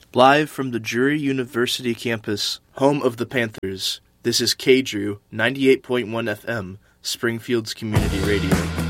Live from the Drury University campus, home of the Panthers, this is KDRU 98.1 FM, Springfield's community radio.